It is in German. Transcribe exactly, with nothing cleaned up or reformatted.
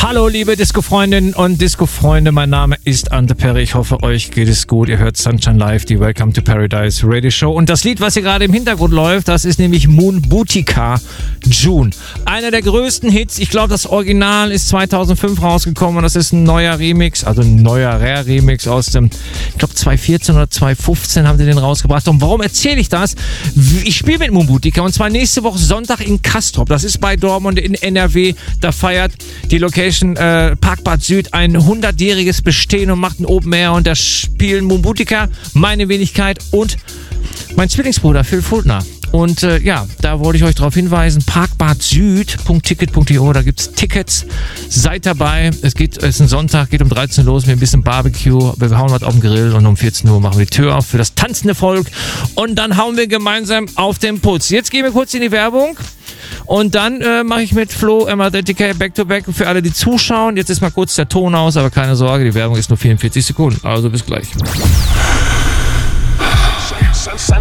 Hallo liebe Disco-Freundinnen und Disco-Freunde, mein Name ist Ante Perry. Ich hoffe, euch geht es gut. Ihr hört Sunshine Live, die Welcome to Paradise Radio Show. Und das Lied, was hier gerade im Hintergrund läuft, das ist nämlich Moon Boutica June. Einer der größten Hits. Ich glaube, das Original ist zweitausendfünf rausgekommen und das ist ein neuer Remix, also ein neuer Rare Remix aus dem, ich glaube zweitausendvierzehn oder zweitausendfünfzehn haben sie den rausgebracht. Und warum erzähle ich das? Ich spiele mit Moon Boutica und zwar nächste Woche Sonntag in Castrop. Das ist bei Dortmund in N R W. Da feiert die Location Äh, Parkbad Süd ein hundertjähriges Bestehen und macht ein Open Air und da spielen Moon Boutica, meine Wenigkeit und mein Zwillingsbruder Phil Fultner. Und äh, ja, da wollte ich euch darauf hinweisen, parkbad süd punkt ticket punkt de, da gibt's Tickets, seid dabei, es geht, es ist ein Sonntag, geht um dreizehn Uhr los mit ein bisschen Barbecue, wir hauen was auf den Grill und um vierzehn Uhr machen wir die Tür auf für das tanzende Volk und dann hauen wir gemeinsam auf den Putz. Jetzt gehen wir kurz in die Werbung. Und dann äh, mache ich mit Flo Emma D K Back to Back für alle, die zuschauen. Jetzt ist mal kurz der Ton aus, aber keine Sorge, die Werbung ist nur vierundvierzig Sekunden. Also bis gleich.